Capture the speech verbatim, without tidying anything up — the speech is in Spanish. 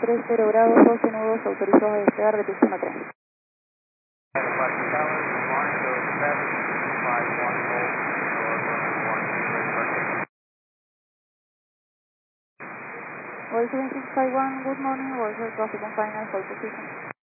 tres cero grados, doce nudos autorizados a despegar de pista uno tres. Voice seven six five one, good morning, Voice traffic on final, hold position.